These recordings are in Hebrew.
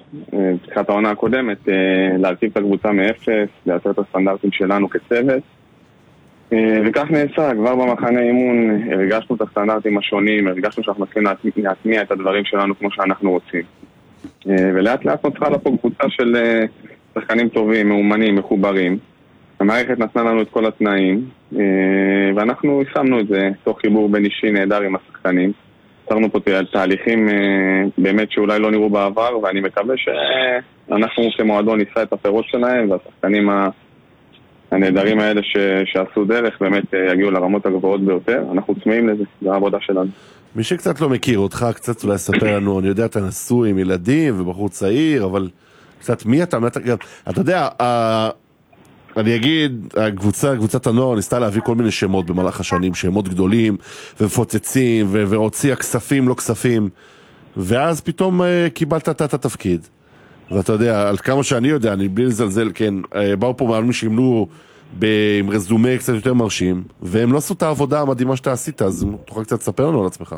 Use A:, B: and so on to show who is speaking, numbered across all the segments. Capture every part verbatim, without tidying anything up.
A: בתחילת העונה הקודמת, להרכיב את הקבוצה מאפס, לייצר את הסטנדרטים שלנו כצוות. וכך נעשה, כבר במחנה אימון הרגשנו את הסטנדרטים השונים, הרגשנו שאנחנו מתחילים להטמיע את הדברים שלנו כמו שאנחנו רוצים. ולאט לאט נוצרה לפה קבוצה של שחקנים טובים, מאומנים, מחוברים. המערכת נתנה לנו את כל התנאים, ואנחנו יישמנו את זה תוך חיבור בין אישי נהדר עם השחקנים. יצרנו פה תהליכים באמת שאולי לא נראו בעבר, ואני מקווה שאנחנו כמועדון ניסה את הפירות שלהם, והשחקנים הנהדרים האלה ש... שעשו דרך באמת יגיעו לרמות הגבוהות ביותר. אנחנו צמאים לזה, זה העבודה שלנו.
B: מי שקצת לא מכיר אותך, קצת אולי ספר לנו, אני יודע, אתה נשוי עם ילדים ובחור צעיר, אבל קצת מי אתה? אתה, אתה יודע, אני אגיד, הקבוצה, קבוצת הנוער ניסתה להביא כל מיני שמות במהלך השנים, שמות גדולים ומפוצצים, והוציאה כספים לא כספים, ואז פתאום קיבלת את התפקיד. ואתה יודע, על כמה שאני יודע, אני בלי לזלזל, כן, באו פה מעלמים שימלו עם רזומה קצת יותר מרשים, והם לא עשו את העבודה המדהימה שאתה עשית, אז תוכל קצת לספר לנו על עצמך.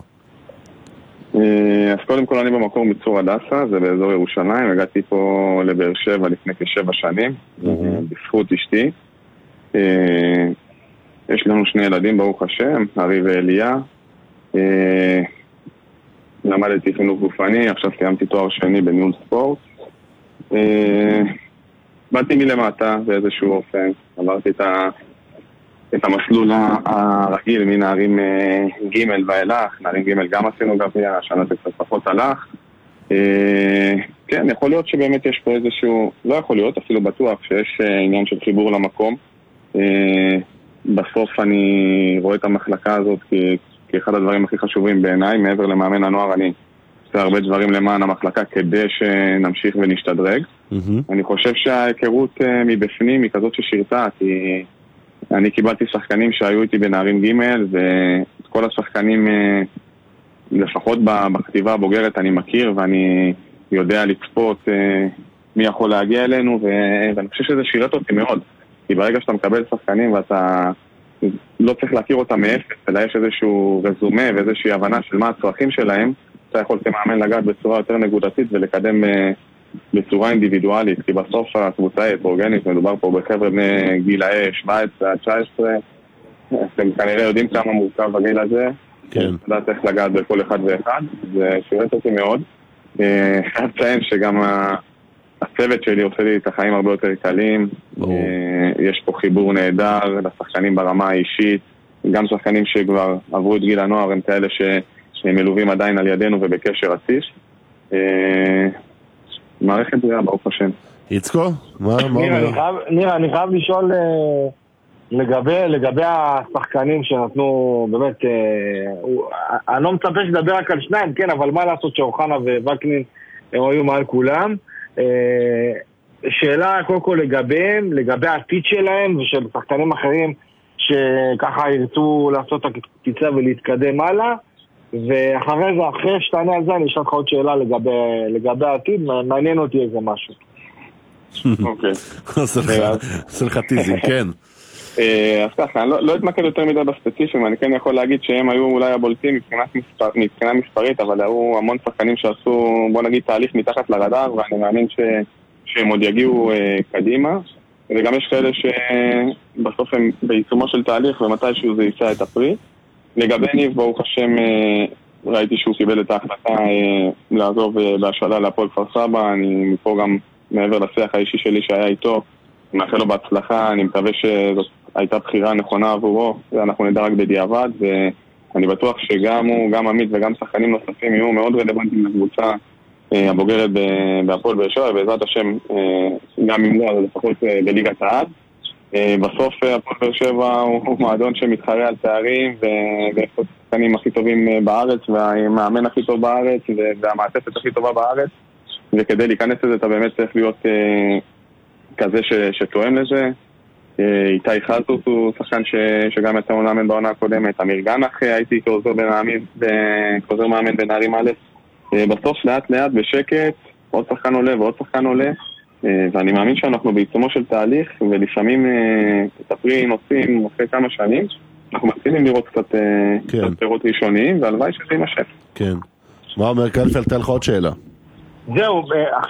A: אז קודם כל אני במקור מצור הדסה, זה באזור ירושלים, הגעתי פה לבאר שבע לפני כשבע שנים, בזכות אשתי. יש לנו שני ילדים, ברוך השם, ארי ואליה. למדתי חינוך גופני, עכשיו סיימתי תואר שני בניהול ספורט. באתי מלמטה באיזשהו אופן, עברתי את ה... את המסלול הרגיל מנערים ג' ואילך, נערים ג' גם עשינו גביע, השנה זה קצת פחות הלך. כן, יכול להיות שבאמת יש פה איזשהו, לא יכול להיות, אפילו בטוח שיש עניין של חיבור למקום. בסוף אני רואה את המחלקה הזאת כאחד הדברים הכי חשובים בעיניי, מעבר למאמן הנוער אני עושה הרבה דברים למען המחלקה כדי שנמשיך ונשתדרג. אני חושב שההיכרות מבפנים היא כזאת ששירתה, כי אני קיבלתי שחקנים שהיו איתי בנערים ג' ואת כל השחקנים לפחות בכתיבה הבוגרת אני מכיר ואני יודע לצפות מי יכול להגיע אלינו ואני חושב שזה שירת אותי מאוד, כי ברגע שאתה מקבל שחקנים ואתה לא צריך להכיר אותם מאפס, אלא יש איזשהו רזומה ואיזושהי הבנה של מה הצרכים שלהם, אתה יכול כמאמן לגעת בצורה יותר נקודתית ולקדם בצורה אינדיבידואלית, כי בסוף הקבוצה היא אורגנית, מדובר פה בחבר'ה בני גילאי שבע עשרה עד תשע עשרה, אתם כנראה יודעים כמה מורכב בגיל הזה, אתה יודע צריך לגעת בכל אחד ואחד, זה שירת אותי מאוד. חייב לציין שגם הצוות שלי עושה לי את החיים הרבה יותר קלים, יש פה חיבור נהדר לשחקנים ברמה האישית, גם שחקנים שכבר עברו את גיל הנוער הם כאלה שהם מלווים עדיין על ידינו ובקשר רציף. מערכת בריאה, ברוך השם.
B: יצקו?
C: נראה, אני חייב לשאול לגבי השחקנים שנתנו, באמת, אני לא מצפה שדבר רק על שניים, כן, אבל מה לעשות שאוחנה ווקנין הם היו מעל כולם. שאלה קודם כל לגביהם, לגבי העתיד שלהם ושל שחקנים אחרים שככה ירצו לעשות את הקפיצה ולהתקדם הלאה. ואחרי זה, אחרי שתענה על זה, אני אשאל לך עוד שאלה לגבי, לגבי העתיד, מעניין אותי איזה משהו.
A: אוקיי.
B: עושה לך טיזים, כן.
A: אז ככה, אני לא אתמקד יותר מדי בספציפיים, אני כן יכול להגיד שהם היו אולי הבולטים מבחינה מספרית, אבל היו המון שחקנים שעשו, בוא נגיד, תהליך מתחת לרדאר, ואני מאמין שהם עוד יגיעו קדימה, וגם יש כאלה שבסוף הם בעיצומו של תהליך, ומתישהו זה יישא את הפרי. לגבי ניב, ברוך השם, ראיתי שהוא קיבל את ההחלטה לעזוב בהשאלה להפועל כפר סבא. אני מפה גם מעבר לשיח האישי שלי שהיה איתו, מאחל לו בהצלחה, אני מקווה שזאת הייתה בחירה נכונה עבורו, ואנחנו נדע רק בדיעבד, ואני בטוח שגם הוא, גם עמית וגם שחקנים נוספים יהיו מאוד רלוונטיים לקבוצה הבוגרת בהפועל באר שבע, ובעזרת השם גם אם לא, לפחות בליגת העל. בסוף הפועל באר שבע הוא מועדון שמתחרה על תארים ויש פה שחקנים הכי טובים בארץ והמאמן הכי טוב בארץ והמעטפת הכי טובה בארץ, וכדי להיכנס לזה אתה באמת צריך להיות כזה שתואם לזה. איתי חלטוס הוא שחקן שגם יצא מאמן בעונה הקודמת, אמיר גנח הייתי כעוזר מאמן בנערים א'. בסוף לאט לאט בשקט עוד שחקן עולה ועוד שחקן עולה, ואני מאמין שאנחנו בעיצומו של תהליך, ולפעמים את הפרי נוצאים אחרי כמה שנים, אנחנו מתחילים לראות קצת פירות ראשוניים, והלוואי שזה יימשך.
B: כן. מה אומר קלפל? תן לך עוד שאלה.
C: זהו,